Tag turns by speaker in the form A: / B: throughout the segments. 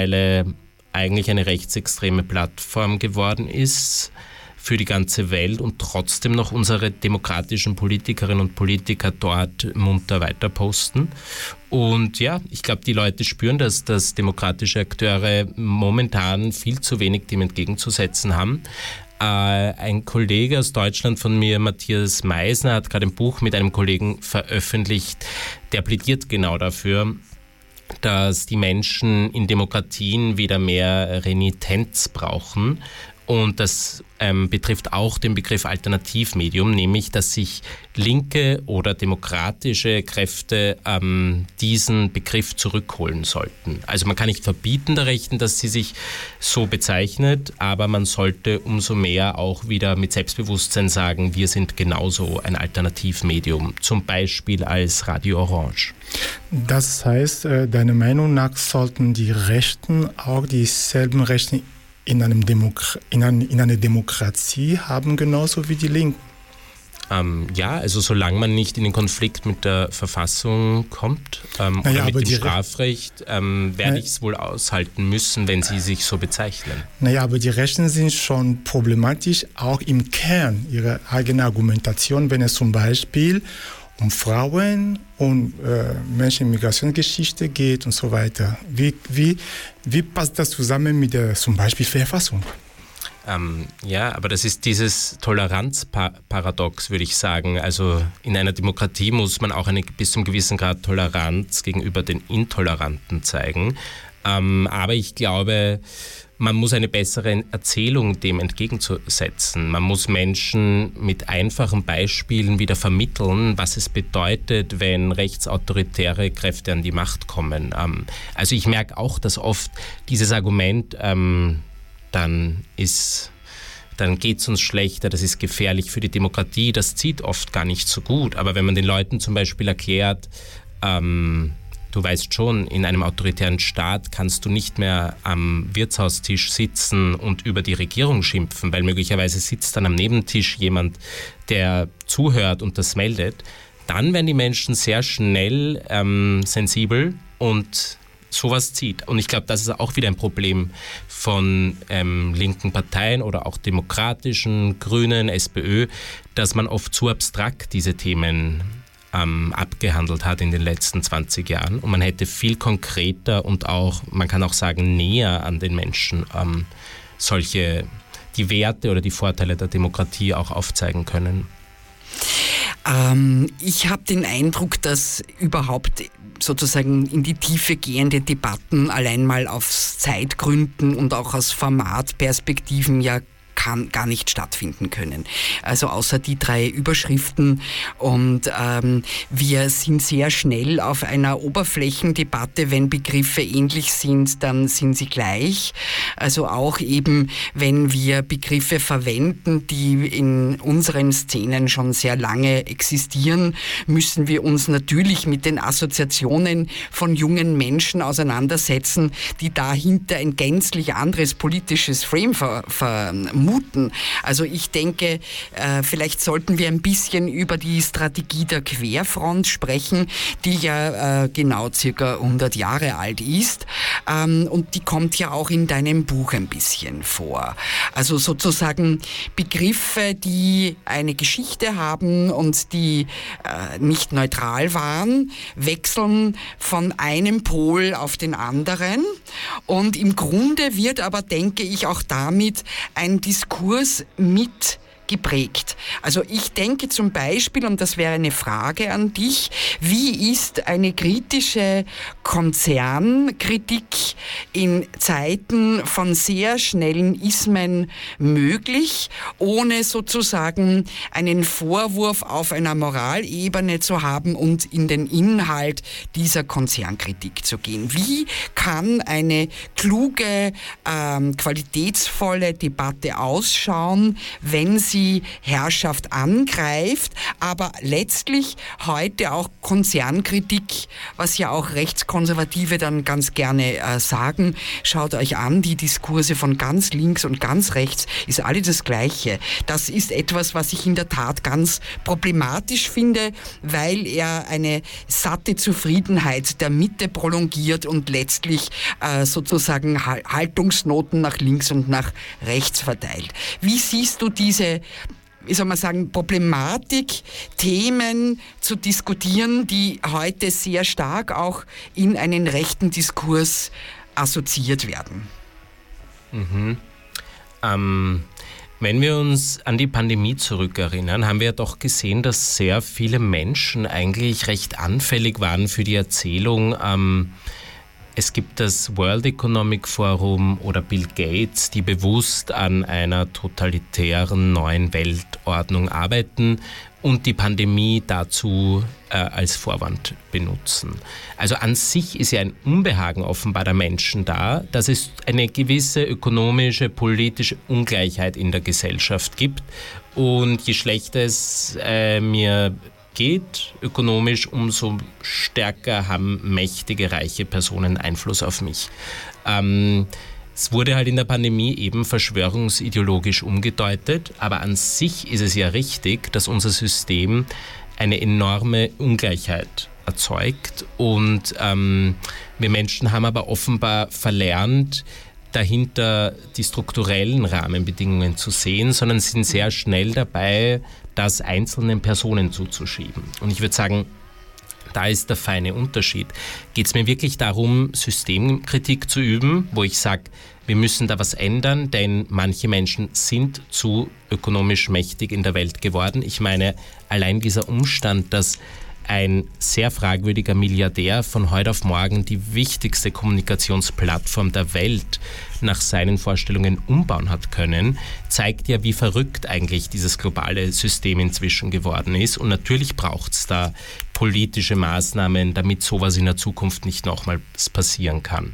A: eigentlich eine rechtsextreme Plattform geworden ist für die ganze Welt und trotzdem noch unsere demokratischen Politikerinnen und Politiker dort munter weiter posten. Und ja, ich glaube, die Leute spüren, dass demokratische Akteure momentan viel zu wenig dem entgegenzusetzen haben. Ein Kollege aus Deutschland von mir, Matthias Meisner, hat gerade ein Buch mit einem Kollegen veröffentlicht, der plädiert genau dafür, dass die Menschen in Demokratien wieder mehr Renitenz brauchen. Und das betrifft auch den Begriff Alternativmedium, nämlich dass sich linke oder demokratische Kräfte diesen Begriff zurückholen sollten. Also man kann nicht verbieten der Rechten, dass sie sich so bezeichnet, aber man sollte umso mehr auch wieder mit Selbstbewusstsein sagen, wir sind genauso ein Alternativmedium, zum Beispiel als Radio Orange.
B: Das heißt, deiner Meinung nach sollten die Rechten auch dieselben Rechte in einer Demokratie haben, genauso wie die Linken?
A: Ja, also solange man nicht in den Konflikt mit der Verfassung kommt oder mit dem Strafrecht, werde ich es wohl aushalten müssen, wenn sie sich so bezeichnen.
B: Naja, aber die Rechten sind schon problematisch, auch im Kern ihrer eigenen Argumentation, wenn es zum Beispiel um Frauen und Menschen in Migrationsgeschichte geht und so weiter. Wie passt das zusammen mit der zum Beispiel Verfassung?
A: Ja, aber das ist dieses Toleranzparadox, würde ich sagen. Also in einer Demokratie muss man auch bis zu einem gewissen Grad Toleranz gegenüber den Intoleranten zeigen. Aber ich glaube, man muss eine bessere Erzählung dem entgegenzusetzen. Man muss Menschen mit einfachen Beispielen wieder vermitteln, was es bedeutet, wenn rechtsautoritäre Kräfte an die Macht kommen. Also ich merke auch, dass oft dieses Argument, dann geht es uns schlechter, das ist gefährlich für die Demokratie, das zieht oft gar nicht so gut. Aber wenn man den Leuten zum Beispiel erklärt, du weißt schon, in einem autoritären Staat kannst du nicht mehr am Wirtshaustisch sitzen und über die Regierung schimpfen, weil möglicherweise sitzt dann am Nebentisch jemand, der zuhört und das meldet. Dann werden die Menschen sehr schnell sensibel und sowas zieht. Und ich glaube, das ist auch wieder ein Problem von linken Parteien oder auch demokratischen, Grünen, SPÖ, dass man oft zu abstrakt diese Themen abgehandelt hat in den letzten 20 Jahren. Und man hätte viel konkreter und auch, man kann auch sagen, näher an den Menschen die Werte oder die Vorteile der Demokratie auch aufzeigen können.
C: Ich habe den Eindruck, dass überhaupt sozusagen in die Tiefe gehende Debatten allein mal aus Zeitgründen und auch aus Formatperspektiven ja gar nicht stattfinden können. Also außer die 3 Überschriften und wir sind sehr schnell auf einer Oberflächendebatte. Wenn Begriffe ähnlich sind, dann sind sie gleich. Also auch eben, wenn wir Begriffe verwenden, die in unseren Szenen schon sehr lange existieren, müssen wir uns natürlich mit den Assoziationen von jungen Menschen auseinandersetzen, die dahinter ein gänzlich anderes politisches Frame vermuten. Also ich denke, vielleicht sollten wir ein bisschen über die Strategie der Querfront sprechen, die ja genau circa 100 Jahre alt ist und die kommt ja auch in deinem Buch ein bisschen vor. Also sozusagen Begriffe, die eine Geschichte haben und die nicht neutral waren, wechseln von einem Pol auf den anderen und im Grunde wird aber, denke ich, auch damit ein Diskurs mit geprägt. Also ich denke zum Beispiel, und das wäre eine Frage an dich, wie ist eine kritische Konzernkritik in Zeiten von sehr schnellen Ismen möglich, ohne sozusagen einen Vorwurf auf einer Moralebene zu haben und in den Inhalt dieser Konzernkritik zu gehen? Wie kann eine kluge, qualitätsvolle Debatte ausschauen, wenn sie die Herrschaft angreift, aber letztlich heute auch Konzernkritik, was ja auch Rechtskonservative dann ganz gerne sagen. Schaut euch an, die Diskurse von ganz links und ganz rechts ist alle das Gleiche. Das ist etwas, was ich in der Tat ganz problematisch finde, weil er eine satte Zufriedenheit der Mitte prolongiert und letztlich sozusagen Haltungsnoten nach links und nach rechts verteilt. Wie siehst du diese, wie soll man sagen, Problematik, Themen zu diskutieren, die heute sehr stark auch in einen rechten Diskurs assoziiert werden?
A: Wenn wir uns an die Pandemie zurückerinnern, haben wir ja doch gesehen, dass sehr viele Menschen eigentlich recht anfällig waren für die Erzählung, es gibt das World Economic Forum oder Bill Gates, die bewusst an einer totalitären neuen Weltordnung arbeiten und die Pandemie dazu als Vorwand benutzen. Also an sich ist ja ein Unbehagen offenbar der Menschen da, dass es eine gewisse ökonomische, politische Ungleichheit in der Gesellschaft gibt. Und je schlechter es mir geht ökonomisch, umso stärker haben mächtige, reiche Personen Einfluss auf mich. Es wurde halt in der Pandemie eben verschwörungsideologisch umgedeutet, aber an sich ist es ja richtig, dass unser System eine enorme Ungleichheit erzeugt und wir Menschen haben aber offenbar verlernt, dahinter die strukturellen Rahmenbedingungen zu sehen, sondern sind sehr schnell dabei, das einzelnen Personen zuzuschieben. Und ich würde sagen, da ist der feine Unterschied. Geht es mir wirklich darum, Systemkritik zu üben, wo ich sage, wir müssen da was ändern, denn manche Menschen sind zu ökonomisch mächtig in der Welt geworden. Ich meine, allein dieser Umstand, dass ein sehr fragwürdiger Milliardär von heute auf morgen die wichtigste Kommunikationsplattform der Welt nach seinen Vorstellungen umbauen hat können, zeigt ja, wie verrückt eigentlich dieses globale System inzwischen geworden ist. Und natürlich braucht es da politische Maßnahmen, damit sowas in der Zukunft nicht nochmals passieren kann.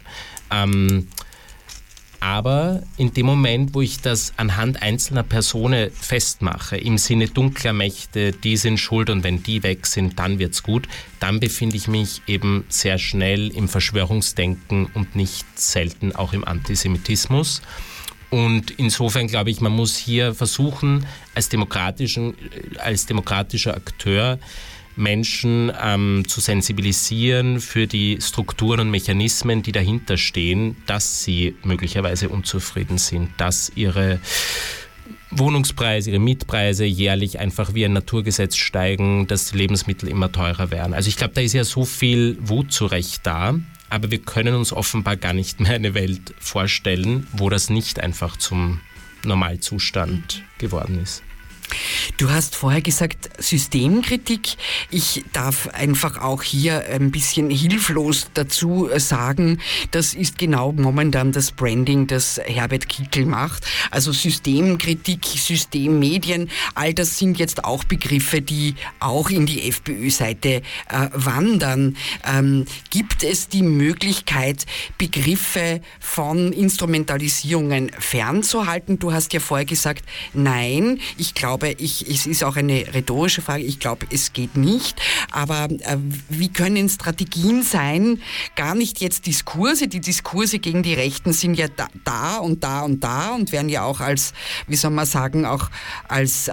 A: Aber in dem Moment, wo ich das anhand einzelner Personen festmache, im Sinne dunkler Mächte, die sind schuld und wenn die weg sind, dann wird's gut, dann befinde ich mich eben sehr schnell im Verschwörungsdenken und nicht selten auch im Antisemitismus. Und insofern glaube ich, man muss hier versuchen, als demokratischer Akteur Menschen zu sensibilisieren für die Strukturen und Mechanismen, die dahinter stehen, dass sie möglicherweise unzufrieden sind, dass ihre Wohnungspreise, ihre Mietpreise jährlich einfach wie ein Naturgesetz steigen, dass die Lebensmittel immer teurer werden. Also ich glaube, da ist ja so viel Wut zu Recht da, aber wir können uns offenbar gar nicht mehr eine Welt vorstellen, wo das nicht einfach zum Normalzustand geworden ist.
C: Du hast vorher gesagt, Systemkritik. Ich darf einfach auch hier ein bisschen hilflos dazu sagen, das ist genau momentan das Branding, das Herbert Kickl macht. Also Systemkritik, Systemmedien, all das sind jetzt auch Begriffe, die auch in die FPÖ-Seite wandern. Gibt es die Möglichkeit, Begriffe von Instrumentalisierungen fernzuhalten? Du hast ja vorher gesagt, nein, ich glaube, es ist auch eine rhetorische Frage, ich glaube, es geht nicht, aber wie können Strategien sein, gar nicht jetzt Diskurse, die Diskurse gegen die Rechten sind ja da und da und da und werden ja auch als, wie soll man sagen, auch als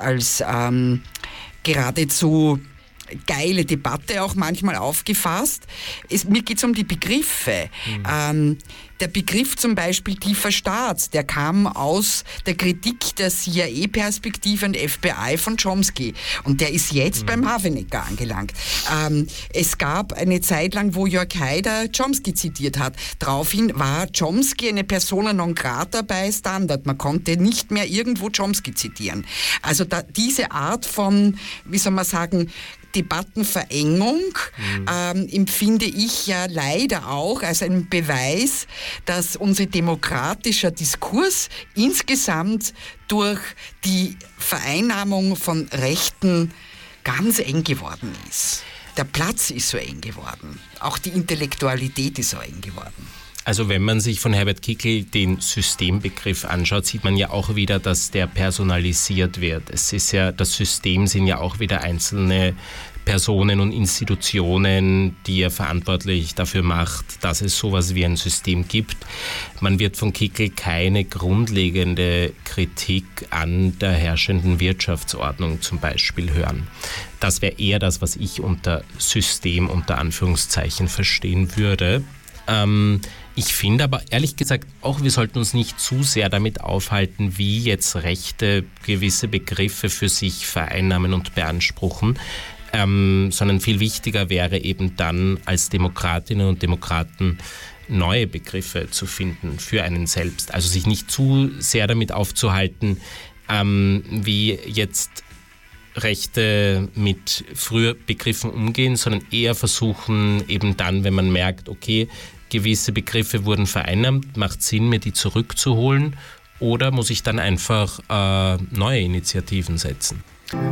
C: geradezu geile Debatte auch manchmal aufgefasst. Mir geht es um die Begriffe. Der Begriff zum Beispiel tiefer Staat, der kam aus der Kritik der CIA-Perspektive und FBI von Chomsky. Und der ist jetzt beim Havenecker angelangt. Es gab eine Zeit lang, wo Jörg Haider Chomsky zitiert hat. Daraufhin war Chomsky eine Persona non grata bei Standard. Man konnte nicht mehr irgendwo Chomsky zitieren. Also diese Art von, wie soll man sagen, Debattenverengung empfinde ich ja leider auch als einen Beweis, dass unser demokratischer Diskurs insgesamt durch die Vereinnahmung von Rechten ganz eng geworden ist. Der Platz ist so eng geworden. Auch die Intellektualität ist so eng geworden.
A: Also wenn man sich von Herbert Kickl den Systembegriff anschaut, sieht man ja auch wieder, dass der personalisiert wird. Es ist ja, das System sind ja auch wieder einzelne Personen und Institutionen, die er verantwortlich dafür macht, dass es sowas wie ein System gibt. Man wird von Kickl keine grundlegende Kritik an der herrschenden Wirtschaftsordnung zum Beispiel hören. Das wäre eher das, was ich unter System unter Anführungszeichen verstehen würde. Ich finde aber ehrlich gesagt auch, wir sollten uns nicht zu sehr damit aufhalten, wie jetzt Rechte gewisse Begriffe für sich vereinnahmen und beanspruchen, sondern viel wichtiger wäre eben dann als Demokratinnen und Demokraten neue Begriffe zu finden für einen selbst. Also sich nicht zu sehr damit aufzuhalten, wie jetzt Rechte mit früher Begriffen umgehen, sondern eher versuchen eben dann, wenn man merkt, okay, gewisse Begriffe wurden vereinnahmt, macht Sinn, mir die zurückzuholen, oder muss ich dann einfach neue Initiativen setzen?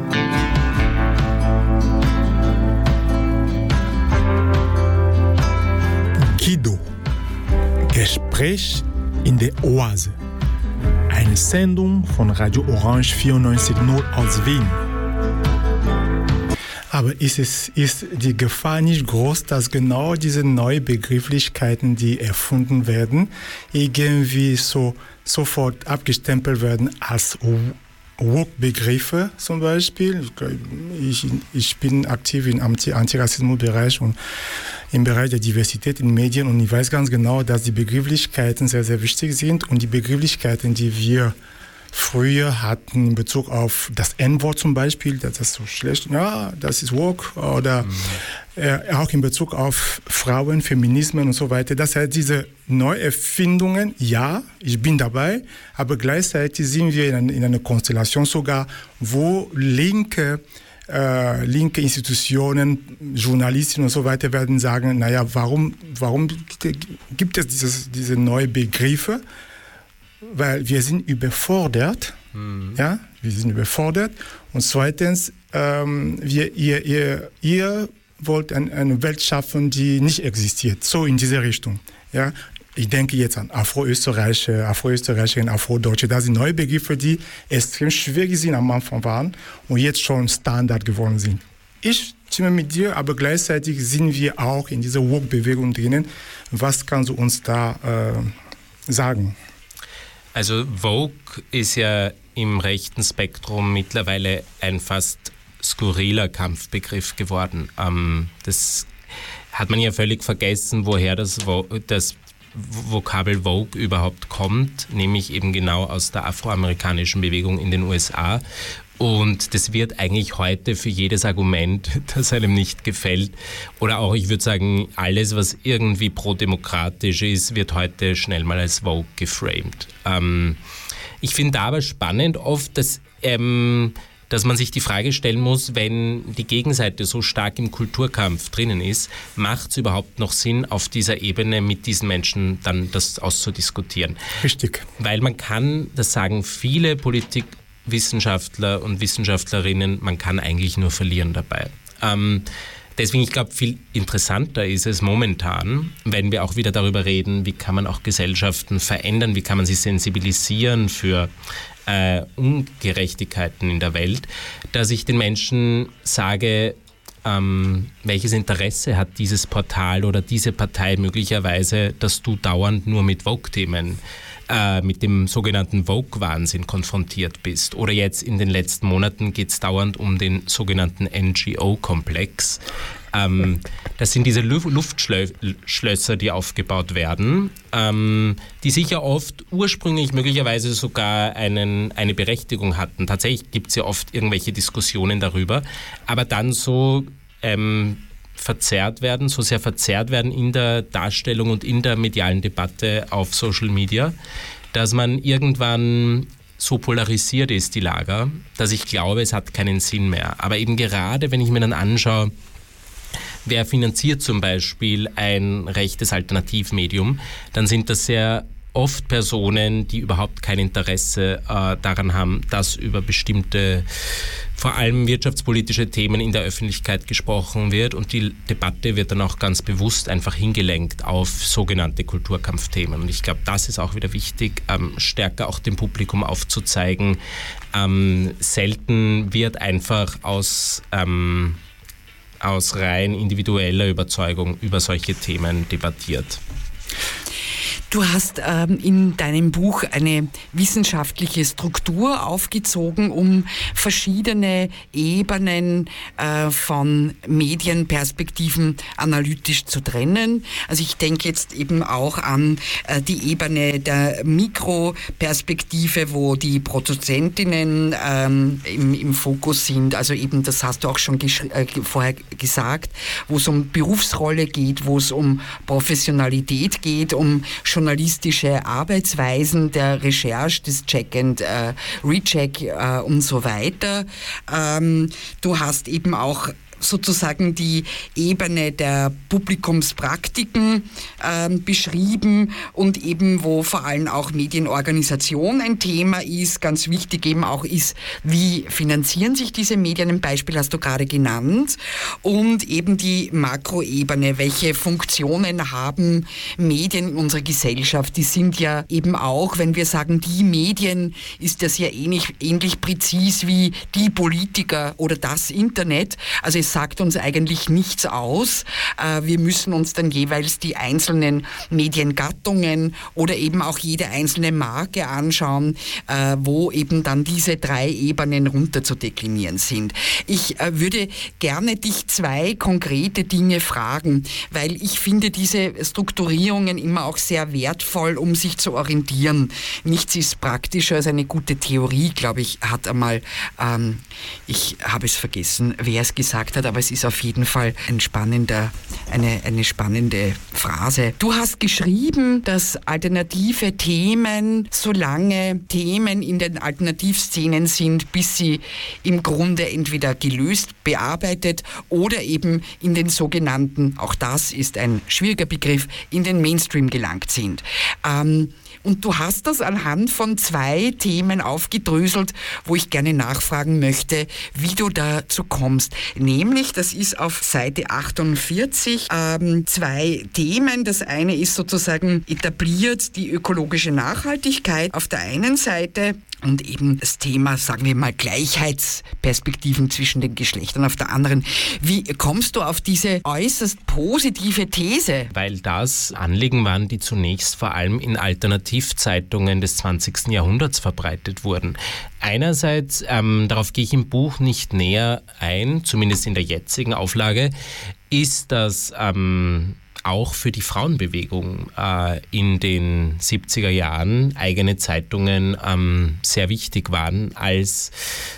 B: Guido, Gespräch in der Oase. Eine Sendung von Radio Orange 94.0 aus Wien. Aber ist die Gefahr nicht groß, dass genau diese neuen Begrifflichkeiten, die erfunden werden, irgendwie sofort abgestempelt werden als Woke-Begriffe zum Beispiel? Ich bin aktiv im Antirassismusbereich und im Bereich der Diversität in Medien, und ich weiß ganz genau, dass die Begrifflichkeiten sehr, sehr wichtig sind, und die Begrifflichkeiten, die wir früher hatten in Bezug auf das N-Wort zum Beispiel, das ist so schlecht, ja, das ist woke, oder auch in Bezug auf Frauen, Feminismen und so weiter. Das heißt, diese Neuerfindungen, ja, ich bin dabei, aber gleichzeitig sind wir in einer Konstellation sogar, wo linke Institutionen, Journalisten und so weiter werden sagen, naja, warum gibt es diese neuen Begriffe? Weil wir sind überfordert, ja, wir sind überfordert, und zweitens, ihr wollt eine Welt schaffen, die nicht existiert, so in diese Richtung, ja. Ich denke jetzt an Afro-Österreicher, Afro-Österreicherin, Afro-Deutsche. Das sind neue Begriffe, die extrem schwierig sind am Anfang waren und jetzt schon Standard geworden sind. Ich stimme mit dir, aber gleichzeitig sind wir auch in dieser Woke-Bewegung drinnen. Was kannst du uns da sagen?
A: Also Woke ist ja im rechten Spektrum mittlerweile ein fast skurriler Kampfbegriff geworden. Das hat man ja völlig vergessen, woher das Vokabel Vogue überhaupt kommt, nämlich eben genau aus der afroamerikanischen Bewegung in den USA. Und das wird eigentlich heute für jedes Argument, das einem nicht gefällt, oder auch, ich würde sagen, alles, was irgendwie prodemokratisch ist, wird heute schnell mal als Vogue geframed. Ich finde aber spannend oft, dass man sich die Frage stellen muss, wenn die Gegenseite so stark im Kulturkampf drinnen ist, macht es überhaupt noch Sinn, auf dieser Ebene mit diesen Menschen dann das auszudiskutieren?
B: Richtig.
A: Weil man kann, das sagen viele Politikwissenschaftler und Wissenschaftlerinnen, man kann eigentlich nur verlieren dabei. Deswegen, ich glaube, viel interessanter ist es momentan, wenn wir auch wieder darüber reden, wie kann man auch Gesellschaften verändern, wie kann man sie sensibilisieren für Ungerechtigkeiten in der Welt, dass ich den Menschen sage, welches Interesse hat dieses Portal oder diese Partei möglicherweise, dass du dauernd nur mit Vogue-Themen, mit dem sogenannten Vogue-Wahnsinn konfrontiert bist. Oder jetzt in den letzten Monaten geht es dauernd um den sogenannten NGO-Komplex. Das sind diese Luftschlösser, die aufgebaut werden, die sicher oft ursprünglich möglicherweise sogar eine Berechtigung hatten. Tatsächlich gibt es ja oft irgendwelche Diskussionen darüber, aber dann so sehr verzerrt werden in der Darstellung und in der medialen Debatte auf Social Media, dass man irgendwann so polarisiert ist, die Lager, dass ich glaube, es hat keinen Sinn mehr. Aber eben gerade, wenn ich mir dann anschaue, wer finanziert zum Beispiel ein rechtes Alternativmedium, dann sind das sehr oft Personen, die überhaupt kein Interesse daran haben, dass über bestimmte vor allem wirtschaftspolitische Themen in der Öffentlichkeit gesprochen wird und die Debatte wird dann auch ganz bewusst einfach hingelenkt auf sogenannte Kulturkampfthemen. Und ich glaube, das ist auch wieder wichtig, stärker auch dem Publikum aufzuzeigen. Selten wird einfach aus rein individueller Überzeugung über solche Themen debattiert.
C: Du hast in deinem Buch eine wissenschaftliche Struktur aufgezogen, um verschiedene Ebenen von Medienperspektiven analytisch zu trennen. Also ich denke jetzt eben auch an die Ebene der Mikroperspektive, wo die Produzentinnen im Fokus sind. Also eben, das hast du auch schon vorher gesagt, wo es um Berufsrolle geht, wo es um Professionalität geht, um journalistische Arbeitsweisen der Recherche, des Check and Recheck und so weiter. Du hast eben auch sozusagen die Ebene der Publikumspraktiken beschrieben und eben wo vor allem auch Medienorganisation ein Thema ist. Ganz wichtig eben auch ist, wie finanzieren sich diese Medien? Ein Beispiel hast du gerade genannt. Und eben die Makroebene. Welche Funktionen haben Medien in unserer Gesellschaft? Die sind ja eben auch, wenn wir sagen, die Medien, ist das ja ähnlich präzis wie die Politiker oder das Internet. Also es sagt uns eigentlich nichts aus. Wir müssen uns dann jeweils die einzelnen Mediengattungen oder eben auch jede einzelne Marke anschauen, wo eben dann diese 3 Ebenen runter zu deklinieren sind. Ich würde gerne dich 2 konkrete Dinge fragen, weil ich finde diese Strukturierungen immer auch sehr wertvoll, um sich zu orientieren. Nichts ist praktischer als eine gute Theorie, glaube ich, hat einmal, ich habe es vergessen, wer es gesagt hat, aber es ist auf jeden Fall eine spannende Phrase. Du hast geschrieben, dass alternative Themen, solange Themen in den Alternativszenen sind, bis sie im Grunde entweder gelöst, bearbeitet oder eben in den sogenannten, auch das ist ein schwieriger Begriff, in den Mainstream gelangt sind. Und du hast das anhand von 2 Themen aufgedröselt, wo ich gerne nachfragen möchte, wie du dazu kommst. Nämlich, das ist auf Seite 48, 2 Themen. Das eine ist sozusagen etabliert die ökologische Nachhaltigkeit auf der einen Seite und eben das Thema, sagen wir mal, Gleichheitsperspektiven zwischen den Geschlechtern auf der anderen. Wie kommst du auf diese äußerst positive These?
A: Weil das Anliegen waren, die zunächst vor allem in Alternativzeitungen des 20. Jahrhunderts verbreitet wurden. Einerseits, darauf gehe ich im Buch nicht näher ein, zumindest in der jetzigen Auflage, ist das auch für die Frauenbewegung in den 70er Jahren eigene Zeitungen sehr wichtig waren als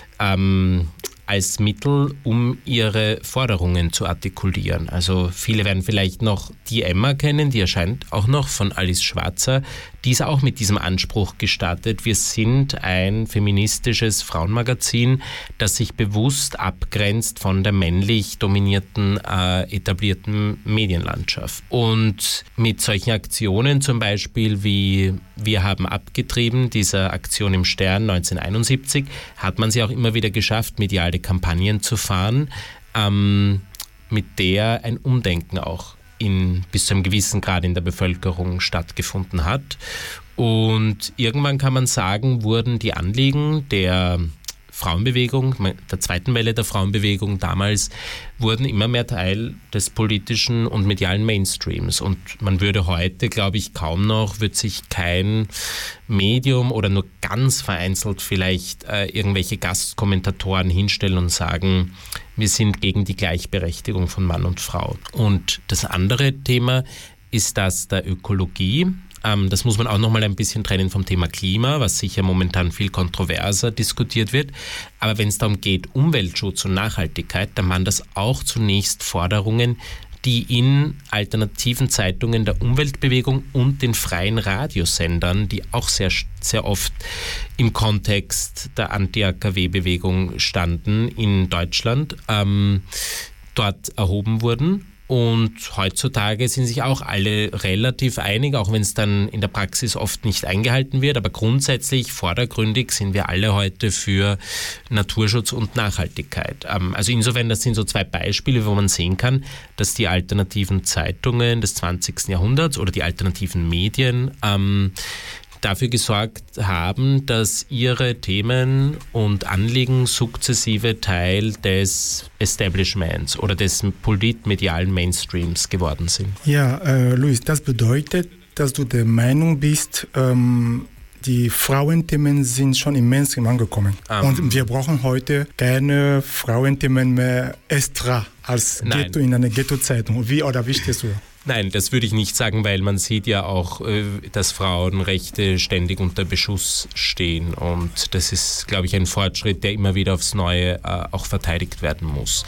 A: Mittel, um ihre Forderungen zu artikulieren. Also viele werden vielleicht noch die Emma kennen, die erscheint auch noch von Alice Schwarzer. Die ist auch mit diesem Anspruch gestartet. Wir sind ein feministisches Frauenmagazin, das sich bewusst abgrenzt von der männlich dominierten, etablierten Medienlandschaft. Und mit solchen Aktionen zum Beispiel wie Wir haben abgetrieben, dieser Aktion im Stern 1971, hat man sie auch immer wieder geschafft, mediale Kampagnen zu fahren, mit der ein Umdenken auch bis zu einem gewissen Grad in der Bevölkerung stattgefunden hat. Und irgendwann kann man sagen, wurden die Anliegen der Frauenbewegung, der zweiten Welle der Frauenbewegung damals, wurden immer mehr Teil des politischen und medialen Mainstreams. Und man würde heute, glaube ich, wird sich kein Medium oder nur ganz vereinzelt vielleicht irgendwelche Gastkommentatoren hinstellen und sagen, wir sind gegen die Gleichberechtigung von Mann und Frau. Und das andere Thema ist das der Ökologie. Das muss man auch nochmal ein bisschen trennen vom Thema Klima, was sicher momentan viel kontroverser diskutiert wird. Aber wenn es darum geht, Umweltschutz und Nachhaltigkeit, dann waren das auch zunächst Forderungen, die in alternativen Zeitungen der Umweltbewegung und den freien Radiosendern, die auch sehr, sehr oft im Kontext der Anti-AKW-Bewegung standen in Deutschland, dort erhoben wurden. Und heutzutage sind sich auch alle relativ einig, auch wenn es dann in der Praxis oft nicht eingehalten wird. Aber grundsätzlich, vordergründig sind wir alle heute für Naturschutz und Nachhaltigkeit. Also insofern, das sind so zwei Beispiele, wo man sehen kann, dass die alternativen Zeitungen des 20. Jahrhunderts oder die alternativen Medien dafür gesorgt haben, dass ihre Themen und Anliegen sukzessive Teil des Establishments oder des politmedialen Mainstreams geworden sind.
B: Ja, Luis, das bedeutet, dass du der Meinung bist, die Frauenthemen sind schon im Mainstream angekommen. Und wir brauchen heute keine Frauenthemen mehr extra als Ghetto in einer Ghetto-Zeitung. Wie stehst du?
A: Nein, das würde ich nicht sagen, weil man sieht ja auch, dass Frauenrechte ständig unter Beschuss stehen und das ist, glaube ich, ein Fortschritt, der immer wieder aufs Neue auch verteidigt werden muss.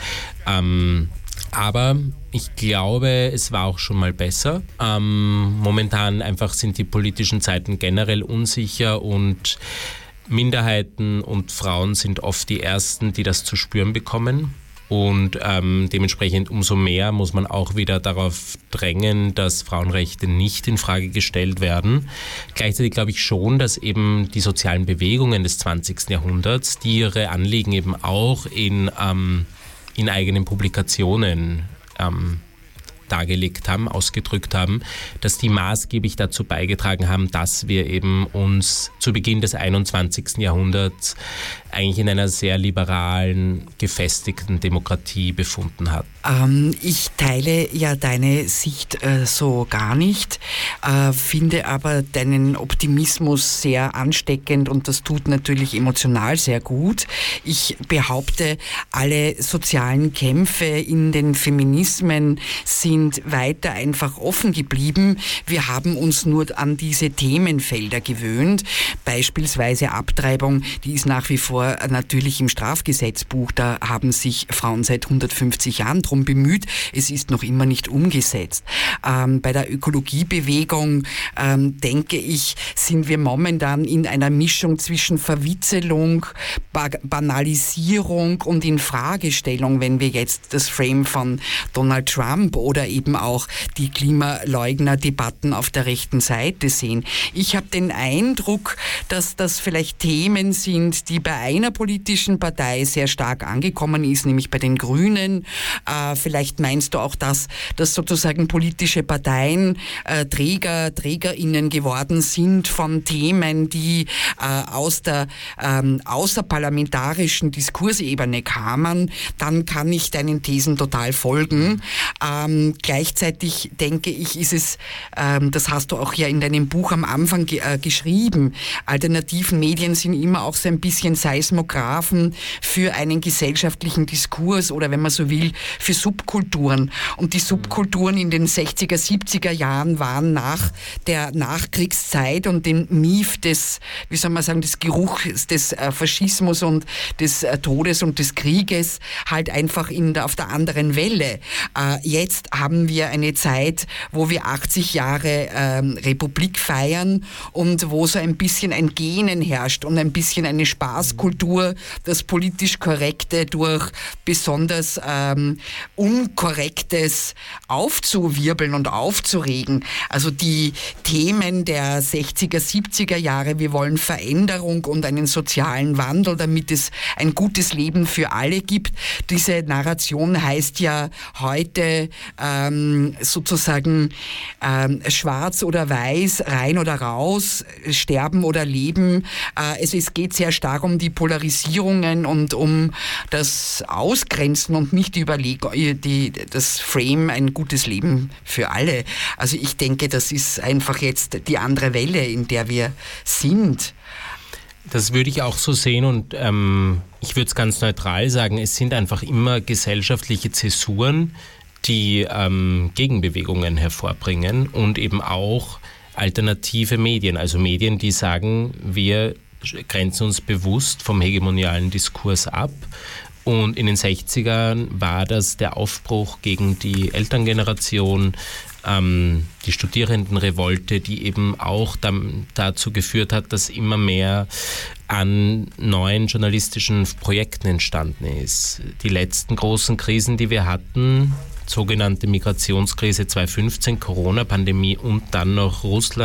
A: Aber ich glaube, es war auch schon mal besser. Momentan einfach sind die politischen Zeiten generell unsicher und Minderheiten und Frauen sind oft die Ersten, die das zu spüren bekommen. Und dementsprechend umso mehr muss man auch wieder darauf drängen, dass Frauenrechte nicht in Frage gestellt werden. Gleichzeitig glaube ich schon, dass eben die sozialen Bewegungen des 20. Jahrhunderts, die ihre Anliegen eben auch in eigenen Publikationen dargelegt haben, ausgedrückt haben, dass die maßgeblich dazu beigetragen haben, dass wir eben uns zu Beginn des 21. Jahrhunderts eigentlich in einer sehr liberalen, gefestigten Demokratie befunden hat.
C: Ich teile ja deine Sicht so gar nicht, finde aber deinen Optimismus sehr ansteckend und das tut natürlich emotional sehr gut. Ich behaupte, alle sozialen Kämpfe in den Feminismen sind weiter einfach offen geblieben. Wir haben uns nur an diese Themenfelder gewöhnt. Beispielsweise Abtreibung, die ist nach wie vor natürlich im Strafgesetzbuch, da haben sich Frauen seit 150 Jahren drum bemüht. Es ist noch immer nicht umgesetzt. Bei der Ökologiebewegung, denke ich, sind wir momentan in einer Mischung zwischen Verwitzelung, Banalisierung und Infragestellung, wenn wir jetzt das Frame von Donald Trump oder eben auch die Klimaleugner-Debatten auf der rechten Seite sehen. Ich habe den Eindruck, dass das vielleicht Themen sind, die bei einer politischen Partei sehr stark angekommen ist, nämlich bei den Grünen. Vielleicht meinst du auch, dass sozusagen politische Parteien TrägerInnen geworden sind von Themen, die aus der außerparlamentarischen Diskursebene kamen, dann kann ich deinen Thesen total folgen. Gleichzeitig denke ich, ist es, das hast du auch ja in deinem Buch am Anfang geschrieben, alternativen Medien sind immer auch so ein bisschen Seismographen für einen gesellschaftlichen Diskurs oder wenn man so will, für Subkulturen. Und die Subkulturen in den 60er, 70er Jahren waren nach der Nachkriegszeit und dem Mief des, wie soll man sagen, des Geruchs des Faschismus und des Todes und des Krieges halt einfach auf der anderen Welle. Jetzt haben wir eine Zeit, wo wir 80 Jahre Republik feiern und wo so ein bisschen ein Gähnen herrscht und ein bisschen eine Spaßkultur, das politisch Korrekte durch besonders Unkorrektes aufzuwirbeln und aufzuregen. Also die Themen der 60er, 70er Jahre, wir wollen Veränderung und einen sozialen Wandel, damit es ein gutes Leben für alle gibt. Diese Narration heißt ja heute sozusagen schwarz oder weiß, rein oder raus, sterben oder leben. Es geht sehr stark um die Polarisierungen und um das Ausgrenzen und nicht die Überlegung, das Frame, ein gutes Leben für alle. Also ich denke, das ist einfach jetzt die andere Welle, in der wir sind.
A: Das würde ich auch so sehen und ich würde es ganz neutral sagen, es sind einfach immer gesellschaftliche Zäsuren, die Gegenbewegungen hervorbringen und eben auch alternative Medien, also Medien, die sagen, wir grenzen uns bewusst vom hegemonialen Diskurs ab. Und in den 60ern war das der Aufbruch gegen die Elterngeneration, die Studierendenrevolte, die eben auch dazu geführt hat, dass immer mehr an neuen journalistischen Projekten entstanden ist. Die letzten großen Krisen, die wir hatten, sogenannte Migrationskrise 2015, Corona-Pandemie und dann noch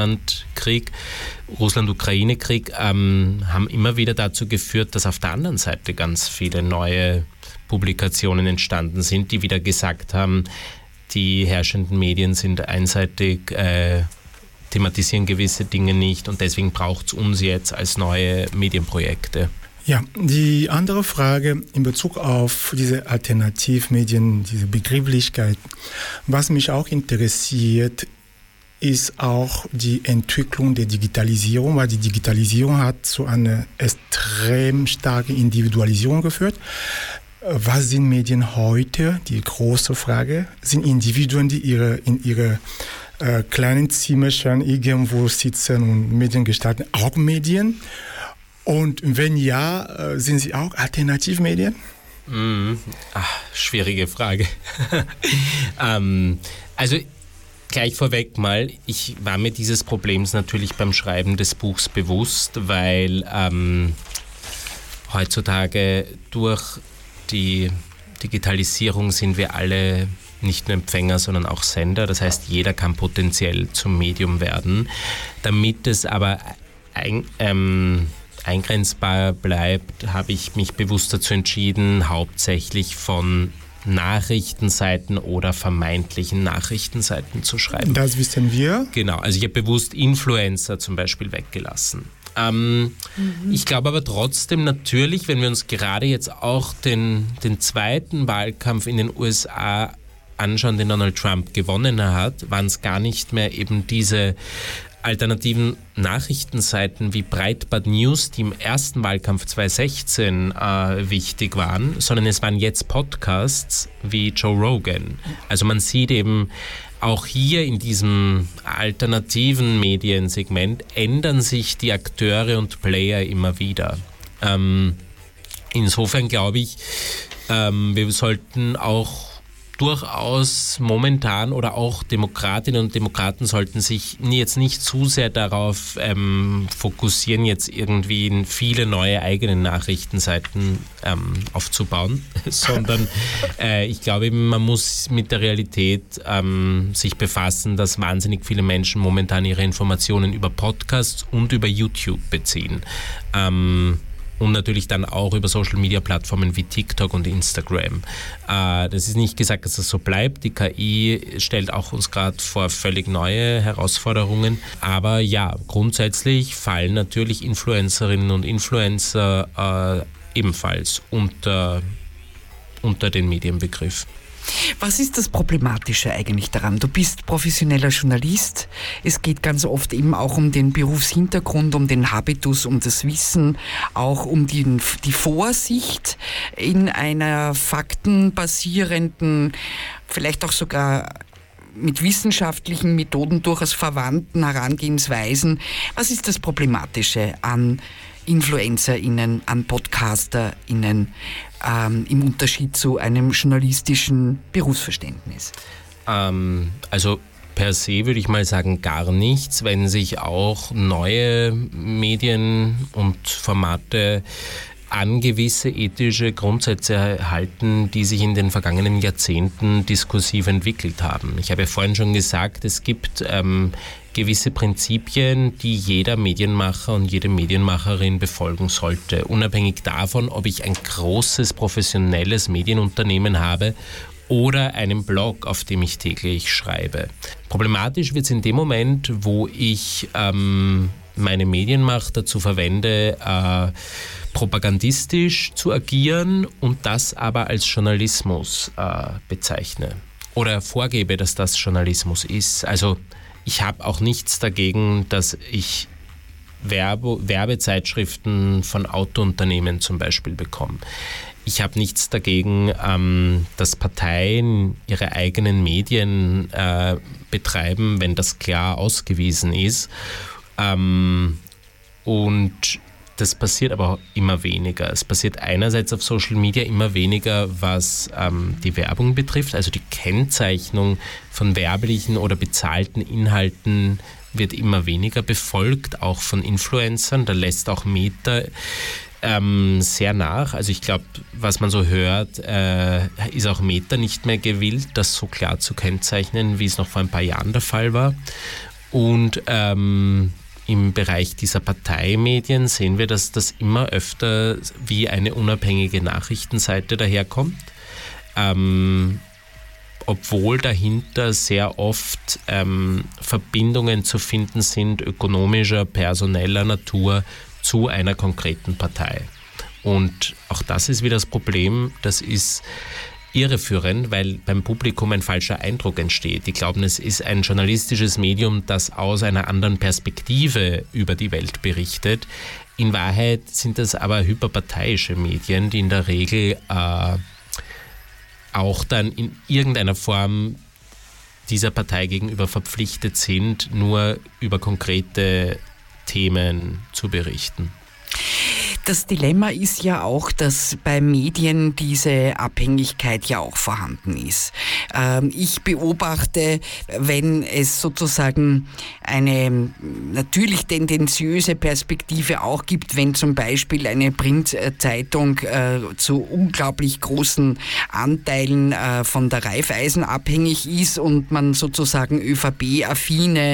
A: Russland-Ukraine-Krieg haben immer wieder dazu geführt, dass auf der anderen Seite ganz viele neue Publikationen entstanden sind, die wieder gesagt haben, die herrschenden Medien sind einseitig, thematisieren gewisse Dinge nicht und deswegen braucht es uns jetzt als neue Medienprojekte.
B: Ja, die andere Frage in Bezug auf diese Alternativmedien, diese Begrifflichkeit, was mich auch interessiert, ist auch die Entwicklung der Digitalisierung, weil die Digitalisierung hat zu einer extrem starken Individualisierung geführt. Was sind Medien heute? Die große Frage. Sind Individuen, die in ihre kleinen Zimmerchen irgendwo sitzen und Medien gestalten, auch Medien? Und wenn ja, sind sie auch Alternativmedien?
A: Schwierige Frage. Also gleich vorweg mal, ich war mir dieses Problems natürlich beim Schreiben des Buchs bewusst, weil heutzutage durch die Digitalisierung sind wir alle nicht nur Empfänger, sondern auch Sender. Das heißt, jeder kann potenziell zum Medium werden. Damit es aber eingrenzbar bleibt, habe ich mich bewusst dazu entschieden, hauptsächlich von Nachrichtenseiten oder vermeintlichen Nachrichtenseiten zu schreiben.
B: Das wissen wir.
A: Genau, also ich habe bewusst Influencer zum Beispiel weggelassen. Ich glaube aber trotzdem natürlich, wenn wir uns gerade jetzt auch den zweiten Wahlkampf in den USA anschauen, den Donald Trump gewonnen hat, waren es gar nicht mehr eben diese alternativen Nachrichtenseiten wie Breitbart News, die im ersten Wahlkampf 2016 wichtig waren, sondern es waren jetzt Podcasts wie Joe Rogan. Also man sieht eben auch hier in diesem alternativen Mediensegment ändern sich die Akteure und Player immer wieder. Insofern glaube ich, wir sollten auch durchaus momentan oder auch Demokratinnen und Demokraten sollten sich jetzt nicht zu sehr darauf fokussieren, jetzt irgendwie viele neue eigene Nachrichtenseiten aufzubauen, sondern ich glaube, man muss mit der Realität sich befassen, dass wahnsinnig viele Menschen momentan ihre Informationen über Podcasts und über YouTube beziehen. Und natürlich dann auch über Social-Media-Plattformen wie TikTok und Instagram. Das ist nicht gesagt, dass das so bleibt. Die KI stellt auch uns gerade vor völlig neue Herausforderungen. Aber ja, grundsätzlich fallen natürlich Influencerinnen und Influencer ebenfalls unter den Medienbegriff.
C: Was ist das Problematische eigentlich daran? Du bist professioneller Journalist. Es geht ganz oft eben auch um den Berufshintergrund, um den Habitus, um das Wissen, auch um die Vorsicht in einer faktenbasierenden, vielleicht auch sogar mit wissenschaftlichen Methoden durchaus verwandten Herangehensweisen. Was ist das Problematische an InfluencerInnen, an PodcasterInnen im Unterschied zu einem journalistischen Berufsverständnis?
A: Also per se würde ich mal sagen gar nichts, wenn sich auch neue Medien und Formate an gewisse ethische Grundsätze halten, die sich in den vergangenen Jahrzehnten diskursiv entwickelt haben. Ich habe ja vorhin schon gesagt, es gibt gewisse Prinzipien, die jeder Medienmacher und jede Medienmacherin befolgen sollte, unabhängig davon, ob ich ein großes professionelles Medienunternehmen habe oder einen Blog, auf dem ich täglich schreibe. Problematisch wird es in dem Moment, wo ich meine Medienmacht dazu verwende, propagandistisch zu agieren und das aber als Journalismus bezeichne oder vorgebe, dass das Journalismus ist. Also ich habe auch nichts dagegen, dass ich Werbezeitschriften von Autounternehmen zum Beispiel bekomme. Ich habe nichts dagegen, dass Parteien ihre eigenen Medien betreiben, wenn das klar ausgewiesen ist. Und das passiert aber immer weniger. Es passiert einerseits auf Social Media immer weniger, was die Werbung betrifft. Also die Kennzeichnung von werblichen oder bezahlten Inhalten wird immer weniger befolgt, auch von Influencern. Da lässt auch Meta sehr nach. Also ich glaube, was man so hört, ist auch Meta nicht mehr gewillt, das so klar zu kennzeichnen, wie es noch vor ein paar Jahren der Fall war. Und im Bereich dieser Parteimedien sehen wir, dass das immer öfter wie eine unabhängige Nachrichtenseite daherkommt, obwohl dahinter sehr oft Verbindungen zu finden sind, ökonomischer, personeller Natur, zu einer konkreten Partei. Und auch das ist wieder das Problem, das ist irreführend, weil beim Publikum ein falscher Eindruck entsteht. Die glauben, es ist ein journalistisches Medium, das aus einer anderen Perspektive über die Welt berichtet. In Wahrheit sind das aber hyperparteiische Medien, die in der Regel auch dann in irgendeiner Form dieser Partei gegenüber verpflichtet sind, nur über konkrete Themen zu berichten.
C: Das Dilemma ist ja auch, dass bei Medien diese Abhängigkeit ja auch vorhanden ist. Ich beobachte, wenn es sozusagen eine natürlich tendenziöse Perspektive auch gibt, wenn zum Beispiel eine Printzeitung zu unglaublich großen Anteilen von der Raiffeisen abhängig ist und man sozusagen ÖVP-affine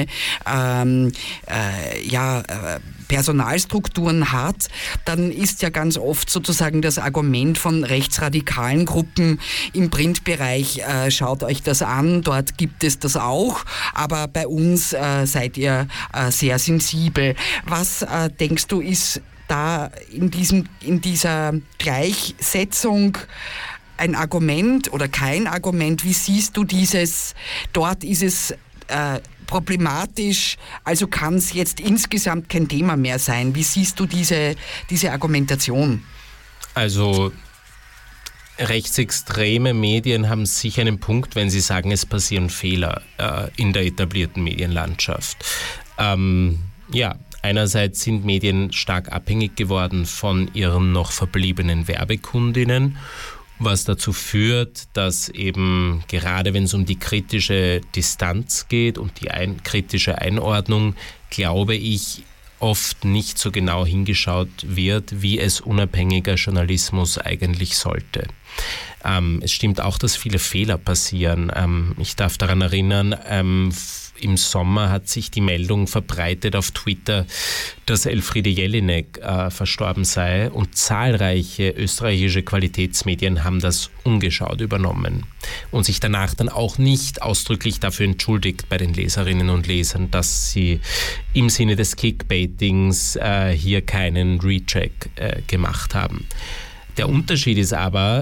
C: Personalstrukturen hat, dann ist ja ganz oft sozusagen das Argument von rechtsradikalen Gruppen im Printbereich, schaut euch das an, dort gibt es das auch, aber bei uns seid ihr sehr sensibel. Was denkst du, ist da in dieser Gleichsetzung ein Argument oder kein Argument? Wie siehst du dieses, dort ist es problematisch, also kann es jetzt insgesamt kein Thema mehr sein. Wie siehst du diese Argumentation?
A: Also rechtsextreme Medien haben sicher einen Punkt, wenn sie sagen, es passieren Fehler in der etablierten Medienlandschaft. Einerseits sind Medien stark abhängig geworden von ihren noch verbliebenen Werbekundinnen, was dazu führt, dass eben gerade wenn es um die kritische Distanz geht und die kritische Einordnung, glaube ich, oft nicht so genau hingeschaut wird, wie es unabhängiger Journalismus eigentlich sollte. Es stimmt auch, dass viele Fehler passieren. Ich darf daran erinnern, im Sommer hat sich die Meldung verbreitet auf Twitter, dass Elfriede Jelinek verstorben sei, und zahlreiche österreichische Qualitätsmedien haben das ungeschaut übernommen und sich danach dann auch nicht ausdrücklich dafür entschuldigt bei den Leserinnen und Lesern, dass sie im Sinne des Clickbaitings hier keinen Recheck gemacht haben. Der Unterschied ist aber,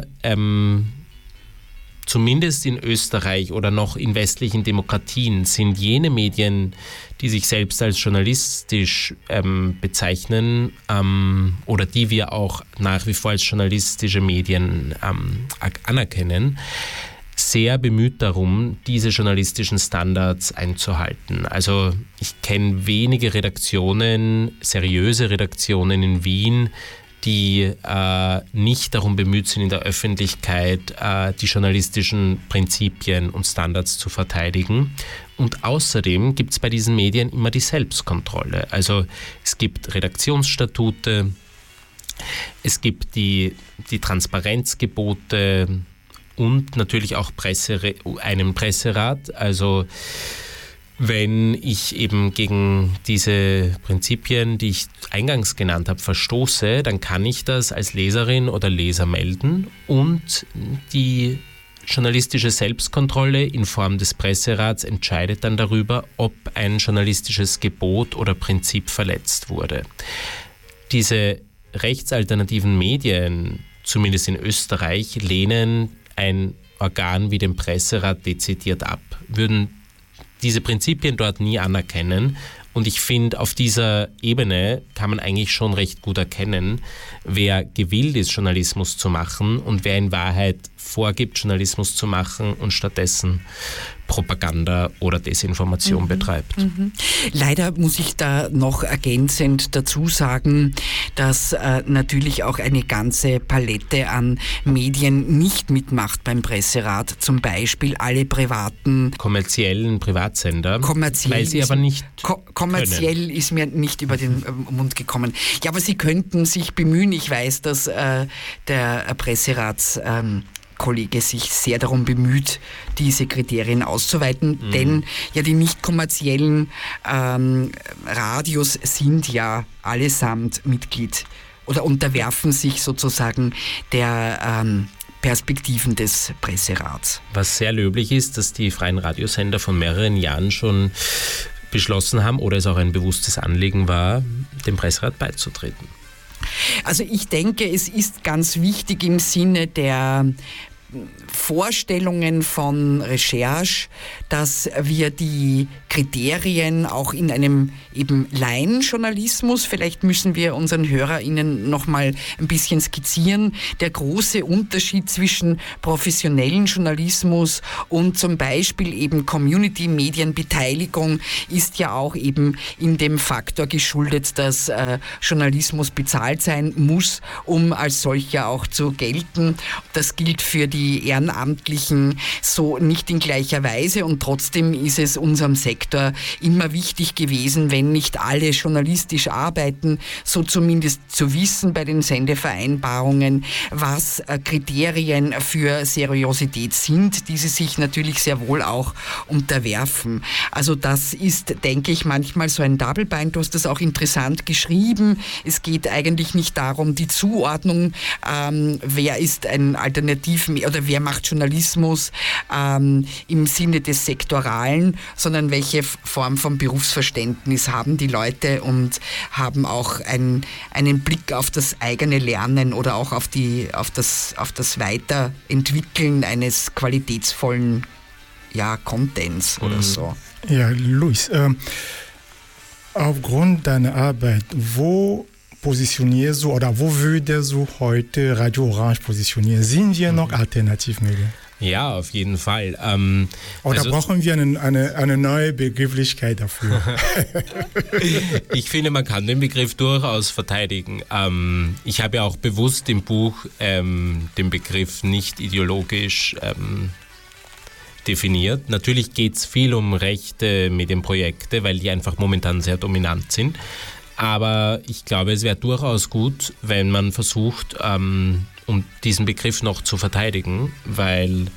A: zumindest in Österreich oder noch in westlichen Demokratien sind jene Medien, die sich selbst als journalistisch bezeichnen oder die wir auch nach wie vor als journalistische Medien anerkennen, sehr bemüht darum, diese journalistischen Standards einzuhalten. Also ich kenne wenige Redaktionen, seriöse Redaktionen in Wien, die nicht darum bemüht sind, in der Öffentlichkeit die journalistischen Prinzipien und Standards zu verteidigen. Und außerdem gibt es bei diesen Medien immer die Selbstkontrolle. Also es gibt Redaktionsstatute, es gibt die Transparenzgebote und natürlich auch einen Presserat. Also wenn ich eben gegen diese Prinzipien, die ich eingangs genannt habe, verstoße, dann kann ich das als Leserin oder Leser melden und die journalistische Selbstkontrolle in Form des Presserats entscheidet dann darüber, ob ein journalistisches Gebot oder Prinzip verletzt wurde. Diese rechtsalternativen Medien, zumindest in Österreich, lehnen ein Organ wie den Presserat dezidiert ab, würden diese Prinzipien dort nie anerkennen. Und ich finde, auf dieser Ebene kann man eigentlich schon recht gut erkennen, wer gewillt ist, Journalismus zu machen und wer in Wahrheit vorgibt, Journalismus zu machen und stattdessen Propaganda oder Desinformation betreibt.
C: Leider muss ich da noch ergänzend dazu sagen, dass natürlich auch eine ganze Palette an Medien nicht mitmacht beim Presserat. Zum Beispiel alle privaten
A: Kommerziellen Privatsender,
C: kommerziell
A: weil sie aber nicht
C: kommerziell
A: können.
C: ist mir nicht über den Mund gekommen. Ja, aber sie könnten sich bemühen. Ich weiß, dass der Presseratskollege sich sehr darum bemüht, diese Kriterien auszuweiten, denn ja die nicht kommerziellen Radios sind ja allesamt Mitglied oder unterwerfen sich sozusagen der Perspektiven des Presserats.
A: Was sehr löblich ist, dass die freien Radiosender vor mehreren Jahren schon beschlossen haben oder es auch ein bewusstes Anliegen war, dem Presserat beizutreten.
C: Also ich denke, es ist ganz wichtig im Sinne der Vorstellungen von Recherche, dass wir die Kriterien auch in einem eben Laienjournalismus, vielleicht müssen wir unseren HörerInnen nochmal ein bisschen skizzieren, der große Unterschied zwischen professionellen Journalismus und zum Beispiel eben Community-Medienbeteiligung ist ja auch eben in dem Faktor geschuldet, dass Journalismus bezahlt sein muss, um als solcher auch zu gelten. Das gilt für die Ehrenamtlichen so nicht in gleicher Weise und trotzdem ist es unserem Sektor immer wichtig gewesen, wenn nicht alle journalistisch arbeiten, so zumindest zu wissen bei den Sendevereinbarungen, was Kriterien für Seriosität sind, die sie sich natürlich sehr wohl auch unterwerfen. Also das ist, denke ich, manchmal so ein Double Bind. Du hast das auch interessant geschrieben. Es geht eigentlich nicht darum, die Zuordnung, wer ist ein Alternativ- oder wer macht Journalismus im Sinne des Sektoralen, sondern welche Form von Berufsverständnis haben die Leute und haben auch einen Blick auf das eigene Lernen oder auch auf das Weiterentwickeln eines qualitätsvollen Contents oder so.
B: Ja, Luis, aufgrund deiner Arbeit, wo positionierst du oder wo würdest du heute Radio Orange positionieren? Sind wir noch Alternativmedien?
A: Ja, auf jeden Fall.
B: Oder brauchen wir eine neue Begrifflichkeit dafür?
A: Ich finde, man kann den Begriff durchaus verteidigen. Ich habe ja auch bewusst im Buch den Begriff nicht ideologisch definiert. Natürlich geht es viel um rechte Medienprojekte, weil die einfach momentan sehr dominant sind. Aber ich glaube, es wäre durchaus gut, wenn man versucht, um diesen Begriff noch zu verteidigen, weil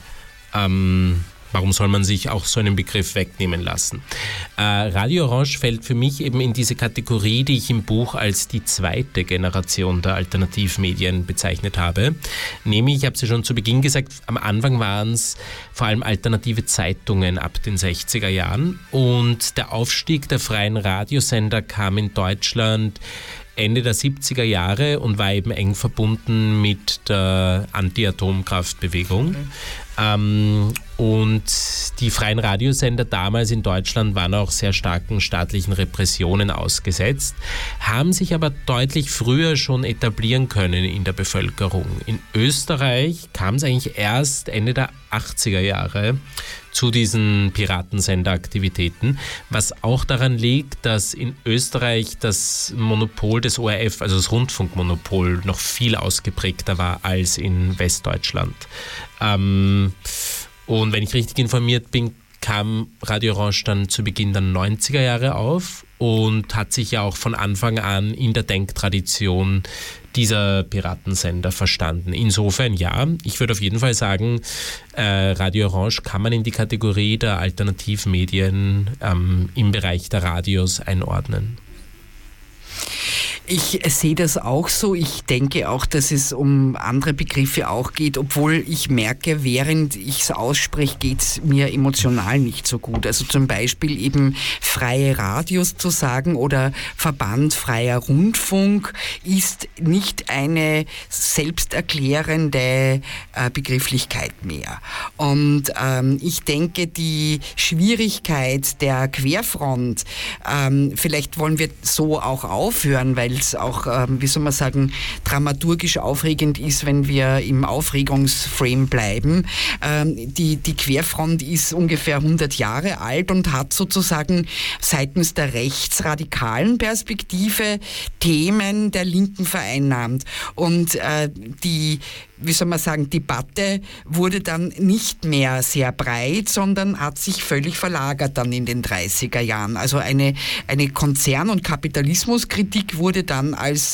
A: warum soll man sich auch so einen Begriff wegnehmen lassen? Radio Orange fällt für mich eben in diese Kategorie, die ich im Buch als die zweite Generation der Alternativmedien bezeichnet habe. Nämlich, ich habe es ja schon zu Beginn gesagt, am Anfang waren es vor allem alternative Zeitungen ab den 60er Jahren und der Aufstieg der freien Radiosender kam in Deutschland Ende der 70er Jahre und war eben eng verbunden mit der Anti-Atomkraftbewegung. Und die freien Radiosender damals in Deutschland waren auch sehr starken staatlichen Repressionen ausgesetzt, haben sich aber deutlich früher schon etablieren können in der Bevölkerung. In Österreich kam es eigentlich erst Ende der 80er Jahre zu diesen Piratensenderaktivitäten, was auch daran liegt, dass in Österreich das Monopol des ORF, also das Rundfunkmonopol, noch viel ausgeprägter war als in Westdeutschland. Und wenn ich richtig informiert bin, kam Radio Orange dann zu Beginn der 90er Jahre auf und hat sich ja auch von Anfang an in der Denktradition dieser Piratensender verstanden. Insofern ja, ich würde auf jeden Fall sagen, Radio Orange kann man in die Kategorie der Alternativmedien im Bereich der Radios einordnen.
C: Ich sehe das auch so. Ich denke auch, dass es um andere Begriffe auch geht, obwohl ich merke, während ich es ausspreche, geht es mir emotional nicht so gut. Also zum Beispiel eben freie Radios zu sagen oder Verband freier Rundfunk ist nicht eine selbsterklärende Begrifflichkeit mehr. Und ich denke, die Schwierigkeit der Querfront, vielleicht wollen wir so auch aufhören, weil es auch, dramaturgisch aufregend ist, wenn wir im Aufregungsframe bleiben. Die Querfront ist ungefähr 100 Jahre alt und hat sozusagen seitens der rechtsradikalen Perspektive Themen der Linken vereinnahmt. Und die Debatte wurde dann nicht mehr sehr breit, sondern hat sich völlig verlagert dann in den 30er Jahren. Also eine Konzern- und Kapitalismuskritik wurde dann als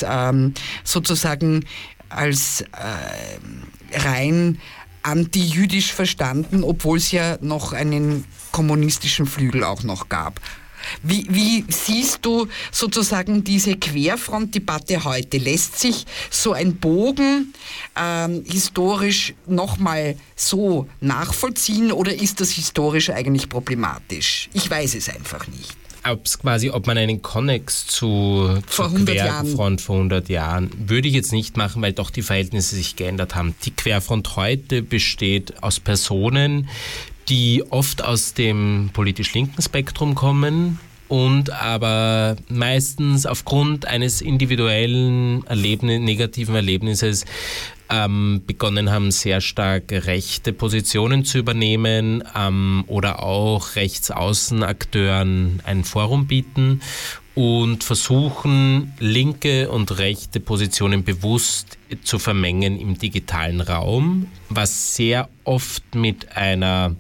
C: rein antijüdisch verstanden, obwohl es ja noch einen kommunistischen Flügel auch noch gab. Wie siehst du sozusagen diese Querfrontdebatte heute? Lässt sich so ein Bogen historisch nochmal so nachvollziehen oder ist das historisch eigentlich problematisch? Ich weiß es einfach nicht.
A: Ob man einen Konnex zur Querfront vor 100 Jahren, würde ich jetzt nicht machen, weil doch die Verhältnisse sich geändert haben. Die Querfront heute besteht aus Personen, die oft aus dem politisch linken Spektrum kommen und aber meistens aufgrund eines individuellen negativen Erlebnisses begonnen haben, sehr stark rechte Positionen zu übernehmen oder auch Rechtsaußenakteuren ein Forum bieten und versuchen, linke und rechte Positionen bewusst zu vermengen im digitalen Raum, was sehr oft mit einer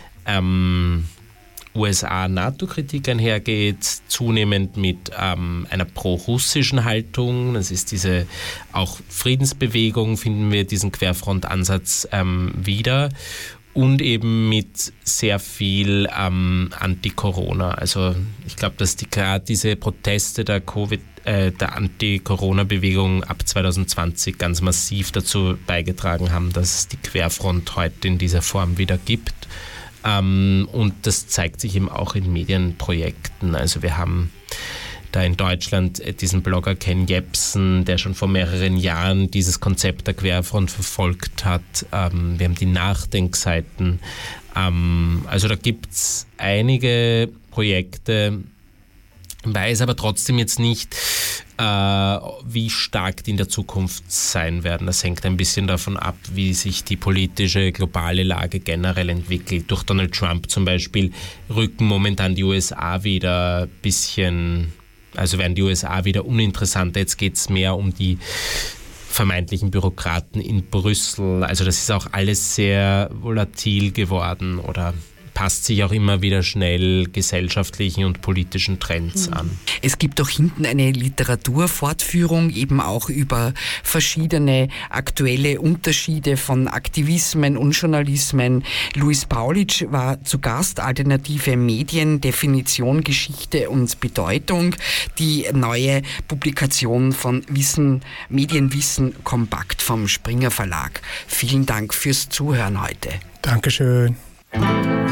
A: USA-NATO-Kritik einhergeht, zunehmend mit einer pro-russischen Haltung. Das ist diese auch Friedensbewegung, finden wir diesen Querfront-Ansatz wieder. Und eben mit sehr viel Anti-Corona. Also ich glaube, dass gerade diese Proteste der Anti-Corona-Bewegung ab 2020 ganz massiv dazu beigetragen haben, dass es die Querfront heute in dieser Form wieder gibt. Und das zeigt sich eben auch in Medienprojekten. Also wir haben da in Deutschland diesen Blogger Ken Jebsen, der schon vor mehreren Jahren dieses Konzept der Querfront verfolgt hat. Wir haben die Nachdenkseiten. Also da gibt es einige Projekte, weiß aber trotzdem jetzt nicht, wie stark die in der Zukunft sein werden. Das hängt ein bisschen davon ab, wie sich die politische globale Lage generell entwickelt. Durch Donald Trump zum Beispiel rücken momentan die USA wieder ein bisschen, also werden die USA wieder uninteressanter. Jetzt geht es mehr um die vermeintlichen Bürokraten in Brüssel. Also das ist auch alles sehr volatil geworden oder passt sich auch immer wieder schnell gesellschaftlichen und politischen Trends an.
C: Es gibt auch hinten eine Literaturfortführung, eben auch über verschiedene aktuelle Unterschiede von Aktivismen und Journalismen. Luis Paulitsch war zu Gast, Alternative Medien, Definition, Geschichte und Bedeutung, die neue Publikation von Medienwissen kompakt vom Springer Verlag. Vielen Dank fürs Zuhören heute.
B: Dankeschön.